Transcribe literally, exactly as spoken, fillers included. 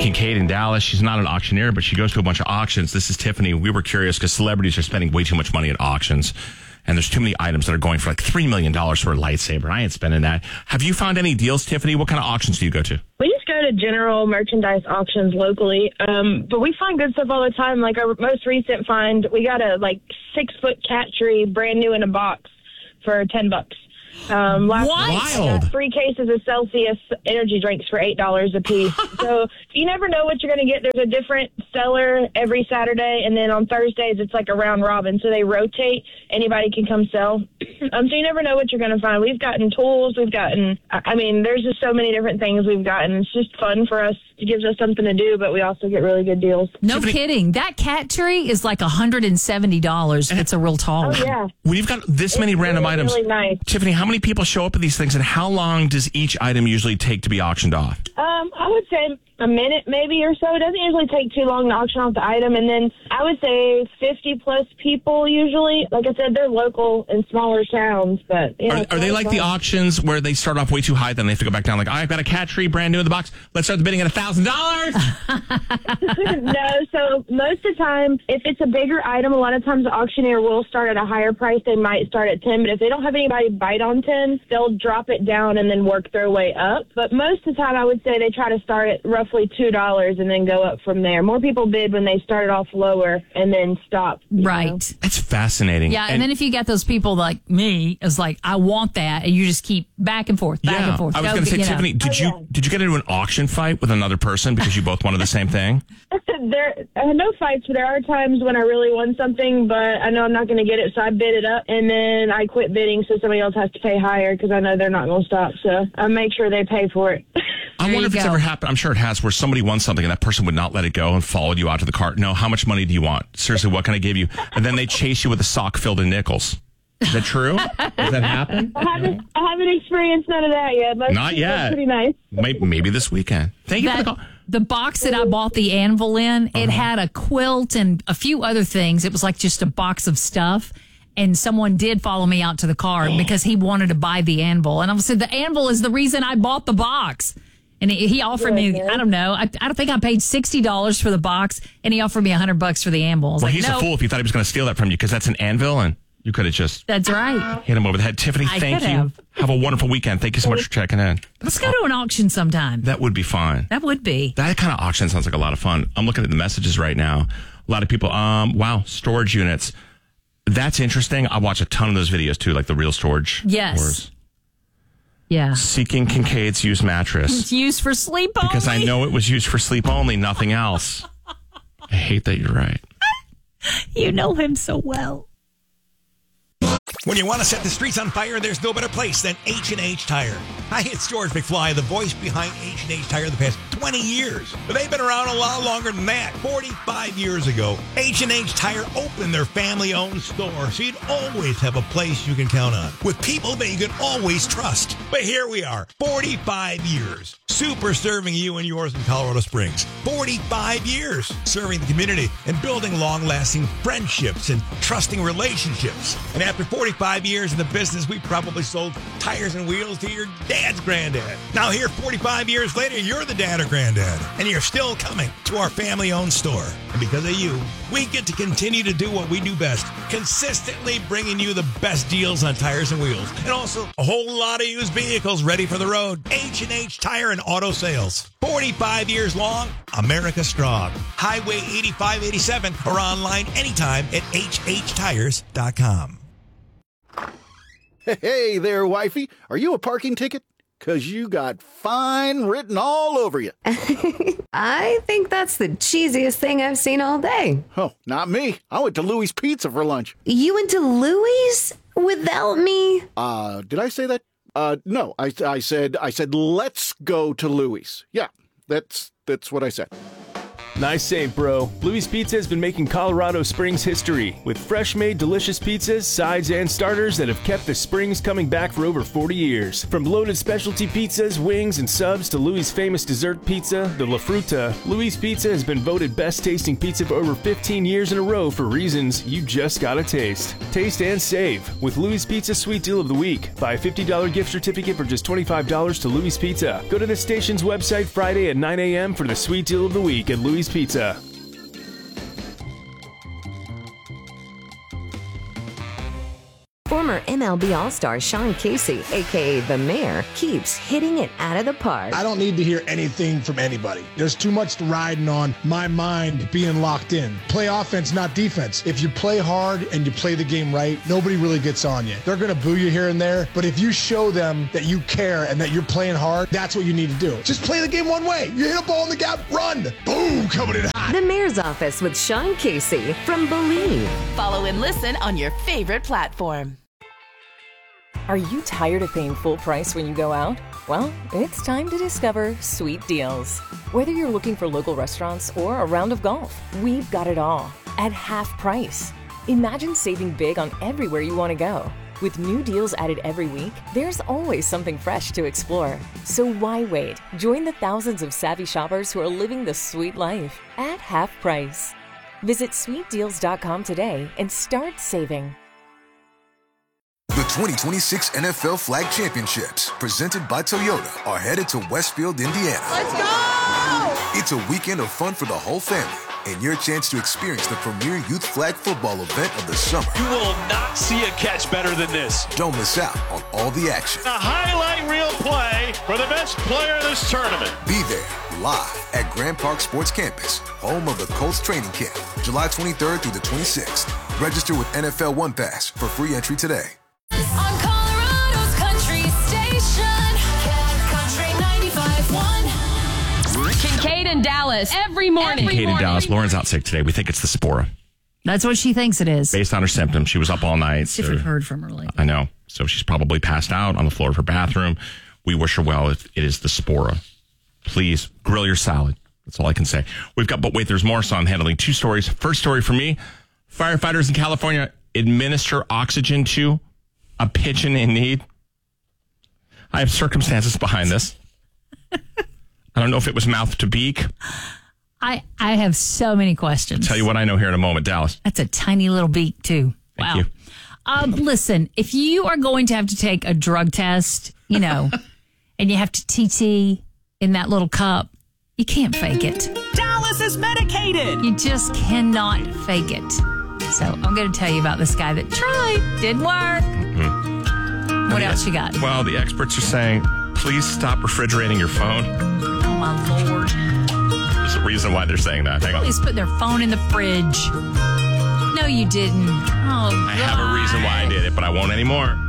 Kincaid in Dallas. She's not an auctioneer, but she goes to a bunch of auctions. This is Tiffany. We were curious because celebrities are spending way too much money at auctions. And there's too many items that are going for like three million dollars for a lightsaber. I ain't spending that. Have you found any deals, Tiffany? What kind of auctions do you go to? We just go to general merchandise auctions locally. Um, but we find good stuff all the time. Like our most recent find, we got a like six foot cat tree brand new in a box for ten bucks. Um, last what? week, I got three cases of Celsius energy drinks for eight dollars a piece. So you never know what you're going to get. There's a different seller every Saturday, and then on Thursdays it's like a round robin, so they rotate. Anybody can come sell. Um, so you never know what you're going to find. We've gotten tools. We've gotten, I mean, there's just so many different things we've gotten. It's just fun for us. It gives us something to do, but we also get really good deals. No Tiffany, kidding. That cat tree is like one hundred seventy dollars if it's a real tall Oh, one. yeah. When you've got this It's many random really, items, really nice. Tiffany, how many people show up at these things, and how long does each item usually take to be auctioned off? Um, I would say a minute maybe or so. It doesn't usually take too long to auction off the item. And then I would say fifty plus people usually. Like I said, they're local in smaller towns. But you know, Are, are they like the auctions where they start off way too high, then they have to go back down? Like, I've got a cat tree brand new in the box. Let's start the bidding at one thousand dollars. No, so most of the time, if it's a bigger item, a lot of times the auctioneer will start at a higher price. They might start at ten, but if they don't have anybody bite on ten, they'll drop it down and then work their way up. But most of the time, I would say they try to start at roughly two dollars and then go up from there. More people bid when they started off lower and then stop. Right. Know? That's fascinating. Yeah, and, and then if you get those people like me, it's like, I want that, and you just keep back and forth, back yeah, and forth. I was Go, going to say, you know. Tiffany, did Oh, you yeah. did you get into an auction fight with another person because you both wanted the same thing? There are no fights, but there are times when I really want something, but I know I'm not going to get it, so I bid it up, and then I quit bidding so somebody else has to pay higher because I know they're not going to stop. So I make sure they pay for it. I There wonder you if it's go. ever happened. I'm sure it has, where somebody won something and that person would not let it go and followed you out to the cart. No, how much money do you want? Seriously, what can I give you? And then they chase you with a sock filled in nickels. Is that true? Does that happen? I haven't, I haven't experienced none of that yet. Most Not people are yet. Pretty nice. Maybe, maybe this weekend. Thank you for the That, call. the box that I bought the anvil in, it had a quilt and a few other things. It was like just a box of stuff. And someone did follow me out to the car because he wanted to buy the anvil. And I said, the anvil is the reason I bought the box. And he, he offered me, I don't know, I, I don't think I paid sixty dollars for the box, and he offered me one hundred bucks for the anvil. I was Well, like, he's no, a fool if he thought he was going to steal that from you, because that's an anvil, and you could have just that's right. hit him over the head. Tiffany, I thank could you. have. Have a wonderful weekend. Thank you so much for checking in. Let's go to an auction sometime. That would be fun. That would be. That kind of auction sounds like a lot of fun. I'm looking at the messages right now. A lot of people, um, wow, storage units. That's interesting. I watch a ton of those videos too, like the real storage. Yes. Wars. Yeah. Seeking Kincaid's used mattress. It's used for sleep only. Because I know it was used for sleep only, nothing else. I hate that you're right. You know him so well. When you want to set the streets on fire, there's no better place than H and H Tire. Hi, it's George McFly, the voice behind H and H Tire the past twenty years. But they've been around a lot longer than that. forty-five years ago, H and H Tire opened their family-owned store, so you'd always have a place you can count on, with people that you can always trust. But here we are, forty-five years, super serving you and yours in Colorado Springs. forty-five years serving the community and building long-lasting friendships and trusting relationships. And after forty-five years in the business, we probably sold tires and wheels to your dad's granddad. Now here, forty-five years later, you're the dad or granddad, and you're still coming to our family-owned store. And because of you, we get to continue to do what we do best, consistently bringing you the best deals on tires and wheels, and also a whole lot of used vehicles ready for the road. H and H Tire and Auto Sales. forty-five years long, America strong. Highway eighty-five eighty-seven or online anytime at H H tires dot com. Hey there, wifey. Are you a parking ticket? 'Cause you got fine written all over you. I think that's the cheesiest thing I've seen all day. Oh, not me. I went to Louis Pizza for lunch. You went to Louis without me? Uh, did I say that? Uh, no, I, I said, I said, let's go to Louis. Yeah, that's, that's what I said. Nice save, bro. Louis Pizza has been making Colorado Springs history with fresh-made delicious pizzas, sides, and starters that have kept the Springs coming back for over forty years. From loaded specialty pizzas, wings, and subs to Louis' famous dessert pizza, the La Fruta, Louis Pizza has been voted best-tasting pizza for over fifteen years in a row for reasons you just gotta taste. Taste and save with Louis Pizza Sweet Deal of the Week. Buy a fifty dollars gift certificate for just twenty-five dollars to Louis Pizza. Go to the station's website Friday at nine a.m. for the Sweet Deal of the Week at Louis Pizza. Former M L B All-Star Sean Casey, a k a. The Mayor, keeps hitting it out of the park. I don't need to hear anything from anybody. There's too much riding on my mind being locked in. Play offense, not defense. If you play hard and you play the game right, nobody really gets on you. They're going to boo you here and there, but if you show them that you care and that you're playing hard, that's what you need to do. Just play the game one way. You hit a ball in the gap, run. Boom, coming in hot. The Mayor's Office with Sean Casey from Believe. Follow and listen on your favorite platform. Are you tired of paying full price when you go out? Well, it's time to discover Sweet Deals. Whether you're looking for local restaurants or a round of golf, we've got it all at half price. Imagine saving big on everywhere you want to go. With new deals added every week, there's always something fresh to explore. So why wait? Join the thousands of savvy shoppers who are living the sweet life at half price. Visit sweet deals dot com today and start saving. The twenty twenty-six N F L Flag Championships, presented by Toyota, are headed to Westfield, Indiana. Let's go! It's a weekend of fun for the whole family and your chance to experience the premier youth flag football event of the summer. You will not see a catch better than this. Don't miss out on all the action. A highlight reel play for the best player of this tournament. Be there live at Grand Park Sports Campus, home of the Colts training camp, July twenty-third through the twenty-sixth. Register with N F L One Pass for free entry today. On Colorado's country station, Cat Country ninety-five point one. Kincaid and Dallas every morning. Kincaid and Dallas. Lauren's out sick today. We think it's the spora. That's what she thinks it is. Based on her symptoms, she was up all night. See if we've heard from her lately. I know. So she's probably passed out on the floor of her bathroom. We wish her well if it is the spora. Please grill your salad. That's all I can say. We've got, but wait, there's more. So I'm handling two stories. First story for me, firefighters in California administer oxygen to a pigeon in need. I have circumstances behind this. I don't know if it was mouth to beak. I, I have so many questions. I'll tell you what I know here in a moment, Dallas. That's a tiny little beak, too. Thank wow. you. Um, listen, if you are going to have to take a drug test, you know, and you have to T T in that little cup, you can't fake it. Dallas is medicated. You just cannot fake it. So I'm going to tell you about this guy that tried, didn't work. Mm-hmm. What else you got? Well, the experts are saying, please stop refrigerating your phone. Oh, my Lord. There's a reason why they're saying that. Hang on. Please put their phone in the fridge. No, you didn't. Oh, I have a reason why I did it, but I won't anymore.